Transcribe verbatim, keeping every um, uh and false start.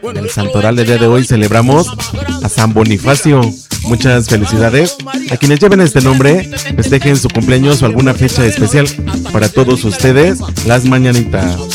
En el santoral del día de hoy celebramos a San Bonifacio. Muchas felicidades a quienes lleven este nombre, festejen su cumpleaños o alguna fecha especial. Para todos ustedes, las mañanitas.